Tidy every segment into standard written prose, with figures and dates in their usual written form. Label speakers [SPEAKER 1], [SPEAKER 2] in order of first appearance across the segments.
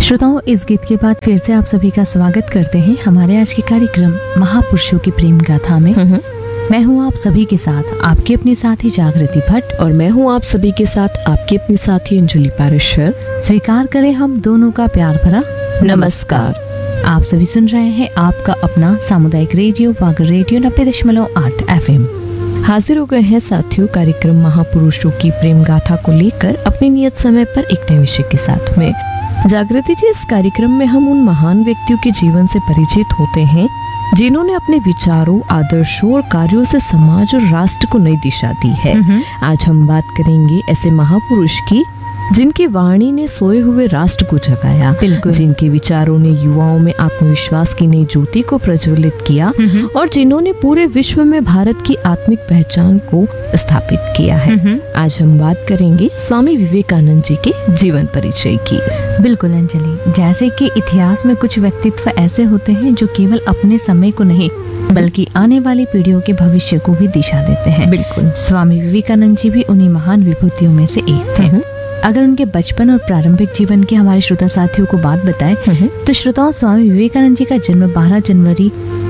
[SPEAKER 1] श्रोताओं, इस गीत के बाद फिर से आप सभी का स्वागत करते हैं हमारे आज के कार्यक्रम महापुरुषों की प्रेम गाथा में। मैं हूं आप सभी के साथ आपकी अपनी साथी जागृति भट्ट
[SPEAKER 2] और मैं हूं आप सभी के साथ आपकी अपनी साथी अंजलि पारेश्वर।
[SPEAKER 1] स्वीकार करें हम दोनों का प्यार भरा
[SPEAKER 2] नमस्कार।
[SPEAKER 1] आप सभी सुन रहे हैं आपका अपना सामुदायिक रेडियो वागर रेडियो 90.8 FM।
[SPEAKER 2] हाजिर हो गए हैं साथियों कार्यक्रम महापुरुषों की प्रेम गाथा को लेकर अपने नियत समय पर एक नए विषय के साथ में। जागृति जी, इस कार्यक्रम में हम उन महान व्यक्तियों के जीवन से परिचित होते हैं जिन्होंने अपने विचारों, आदर्शों और कार्यों से समाज और राष्ट्र को नई दिशा दी है। आज हम बात करेंगे ऐसे महापुरुष की जिनकी वाणी ने सोए हुए राष्ट्र को जगाया, जिनके विचारों ने युवाओं में आत्मविश्वास की नई ज्योति को प्रज्वलित किया और जिन्होंने पूरे विश्व में भारत की आत्मिक पहचान को स्थापित किया है। आज हम बात करेंगे स्वामी विवेकानंद जी के जीवन परिचय की।
[SPEAKER 1] बिल्कुल अंजलि, जैसे कि इतिहास में कुछ व्यक्तित्व ऐसे होते हैं जो केवल अपने समय को नहीं बल्कि आने वाली पीढ़ियों के भविष्य को भी दिशा देते हैं।
[SPEAKER 2] बिल्कुल,
[SPEAKER 1] स्वामी विवेकानंद जी भी उन्हीं महान विभूतियों में से एक थे। अगर उनके बचपन और प्रारंभिक जीवन के हमारे श्रोता साथियों को बात बताएं तो श्रोताओं, स्वामी विवेकानंद जी का जन्म 12 जनवरी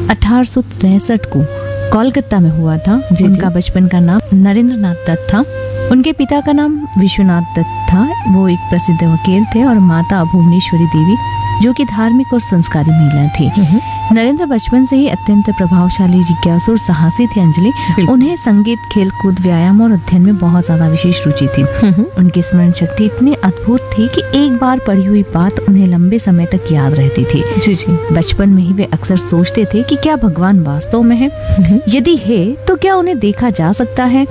[SPEAKER 1] 1863 को कोलकाता में हुआ था। जिनका बचपन का नाम नरेंद्र नाथ दत्त था। उनके पिता का नाम विश्वनाथ दत्त था, वो एक प्रसिद्ध वकील थे, और माता भुवनेश्वरी देवी जो कि धार्मिक और संस्कारी महिला थी। नरेंद्र बचपन से ही अत्यंत प्रभावशाली, जिज्ञासु और साहसी थे अंजलि। उन्हें संगीत, खेल कूद, व्यायाम और अध्ययन में बहुत ज्यादा विशेष रुचि थी। उनकी स्मरण शक्ति इतनी अद्भुत थी कि एक बार पढ़ी हुई बात उन्हें लंबे समय तक याद रहती थी। बचपन में ही वे अक्सर सोचते थे कि क्या भगवान वास्तव में है, यदि है तो क्या उन्हें देखा जा सकता है।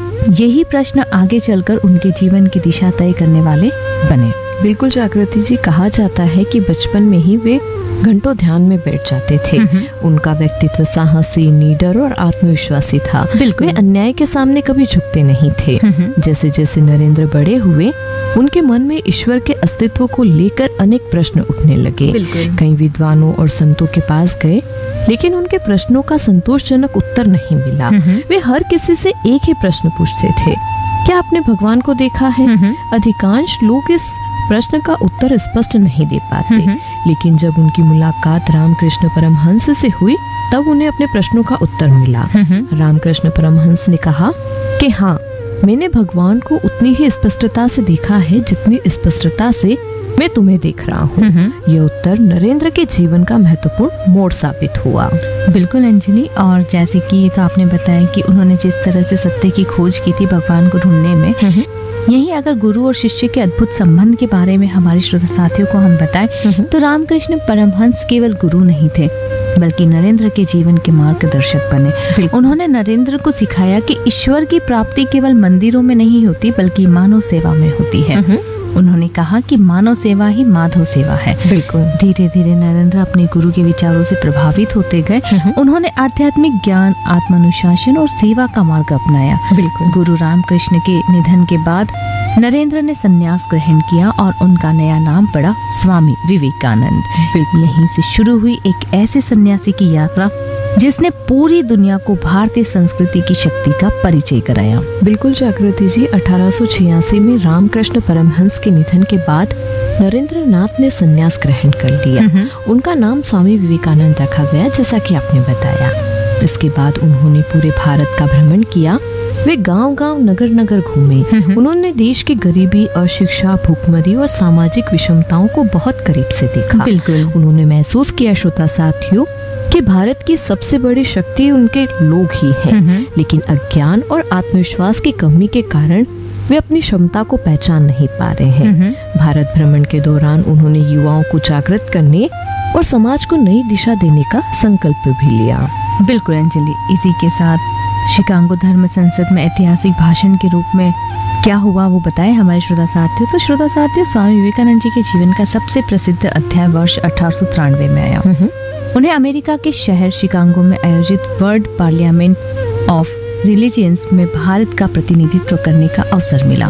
[SPEAKER 1] यही प्रश्न आगे चलकर उनके जीवन की दिशा तय करने वाले बने।
[SPEAKER 2] बिल्कुल जागृति जी, कहा जाता है कि बचपन में ही वे घंटों ध्यान में बैठ जाते थे। उनका व्यक्तित्व साहसी, निडर और आत्मविश्वासी था। वे अन्याय के सामने कभी झुकते नहीं थे। जैसे जैसे नरेंद्र बड़े हुए, उनके मन में ईश्वर के अस्तित्व को लेकर अनेक प्रश्न उठने लगे। कई विद्वानों और संतों के पास गए, लेकिन उनके प्रश्नों का संतोषजनक उत्तर नहीं मिला। वे हर किसी से एक ही प्रश्न पूछते थे, क्या आपने भगवान को देखा है? अधिकांश लोग इस प्रश्न का उत्तर स्पष्ट नहीं दे पाते, लेकिन जब उनकी मुलाकात रामकृष्ण परमहंस से हुई तब उन्हें अपने प्रश्नों का उत्तर मिला। रामकृष्ण परमहंस ने कहा कि हाँ, मैंने भगवान को उतनी ही स्पष्टता से देखा है जितनी स्पष्टता से मैं तुम्हें देख रहा हूँ। यह उत्तर नरेंद्र के जीवन का महत्वपूर्ण मोड़ साबित हुआ।
[SPEAKER 1] बिल्कुल अंजलि, और जैसे कि ये तो आपने बताया कि उन्होंने जिस तरह से सत्य की खोज की थी भगवान को ढूंढने में, यही अगर गुरु और शिष्य के अद्भुत संबंध के बारे में हमारे श्रोता साथियों को हम बताएं तो रामकृष्ण परमहंस केवल गुरु नहीं थे बल्कि नरेंद्र के जीवन के मार्गदर्शक बने। उन्होंने नरेंद्र को सिखाया कि ईश्वर की प्राप्ति केवल मंदिरों में नहीं होती बल्कि मानव सेवा में होती है। उन्होंने कहा कि मानव सेवा ही माधव सेवा है। बिल्कुल, धीरे धीरे नरेंद्र अपने गुरु के विचारों से प्रभावित होते गए। उन्होंने आध्यात्मिक ज्ञान, आत्मानुशासन और सेवा का मार्ग अपनाया। बिल्कुल, गुरु रामकृष्ण के निधन के बाद नरेंद्र ने संन्यास ग्रहण किया और उनका नया नाम पड़ा स्वामी विवेकानंद। यहीं से शुरू हुई एक ऐसे सन्यासी की यात्रा जिसने पूरी दुनिया को भारतीय संस्कृति की शक्ति का परिचय कराया।
[SPEAKER 2] बिल्कुल जागृति जी, 1886 में रामकृष्ण परमहंस के निधन के बाद नरेंद्र नाथ ने संन्यास ग्रहण कर लिया। उनका नाम स्वामी विवेकानंद रखा गया, जैसा कि आपने बताया। इसके बाद उन्होंने पूरे भारत का भ्रमण किया। वे गांव-गांव, नगर-नगर घूमे। उन्होंने देश की गरीबी, अशिक्षा, भूखमरी और सामाजिक विषमताओं को बहुत करीब से देखा। उन्होंने महसूस किया, श्रोता साथियों, कि भारत की सबसे बड़ी शक्ति उनके लोग ही हैं, लेकिन अज्ञान और आत्मविश्वास की कमी के कारण वे अपनी क्षमता को पहचान नहीं पा रहे हैं। भारत भ्रमण के दौरान उन्होंने युवाओं को जागृत करने और समाज को नई दिशा देने का संकल्प भी लिया।
[SPEAKER 1] बिल्कुल अंजलि, इसी के साथ शिकागो धर्म संसद में ऐतिहासिक भाषण के रूप में क्या हुआ वो बताए हमारे श्रोता साथियों। तो श्रोता साथियों, स्वामी विवेकानंद जी के जीवन का सबसे प्रसिद्ध अध्याय वर्ष 1893 में आया। उन्हें अमेरिका के शहर शिकागो में आयोजित वर्ल्ड पार्लियामेंट ऑफ रिलीजियंस में भारत का प्रतिनिधित्व करने का अवसर मिला।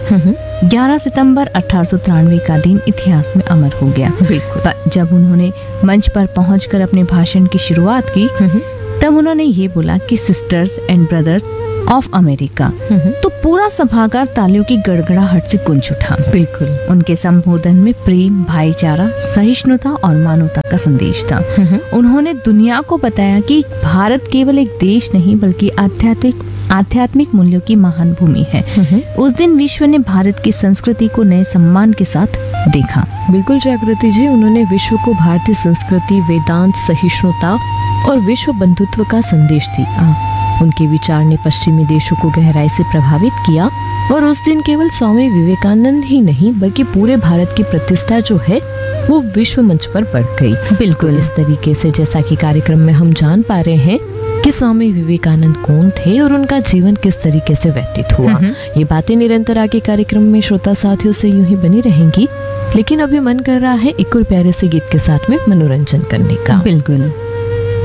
[SPEAKER 1] 11 सितंबर 1893 का दिन इतिहास में अमर हो गया। जब उन्होंने मंच पर पहुंचकर अपने भाषण की शुरुआत की तब उन्होंने ये बोला कि sisters and brothers, of America, तो पूरा सभागार तालियों की गड़गड़ाहट से गूंज उठा।
[SPEAKER 2] बिल्कुल।
[SPEAKER 1] उनके संबोधन में प्रेम, भाईचारा, सहिष्णुता और मानवता का संदेश था। उन्होंने दुनिया को बताया कि भारत केवल एक देश नहीं बल्कि आध्यात्मिक मूल्यों की महान भूमि है। उस दिन विश्व ने भारत की संस्कृति को नए सम्मान के साथ देखा।
[SPEAKER 2] बिल्कुल जागृति जी, उन्होंने विश्व को भारतीय संस्कृति, वेदांत, सहिष्णुता और विश्व बंधुत्व का संदेश दिया। उनके विचार ने पश्चिमी देशों को गहराई से प्रभावित किया और उस दिन केवल स्वामी विवेकानंद ही नहीं बल्कि पूरे भारत की प्रतिष्ठा जो है वो विश्व मंच पर बढ़ गई। बिल्कुल इस तरीके से जैसा कि कार्यक्रम में हम जान पा रहे हैं कि स्वामी विवेकानंद कौन थे और उनका जीवन किस तरीके से व्यतीत हुआ। ये बातें निरंतर आगे कार्यक्रम में श्रोता साथियों से यूं ही बनी रहेंगी, लेकिन अभी मन कर रहा है एक और प्यारे से गीत के साथ में मनोरंजन करने का।
[SPEAKER 1] बिल्कुल।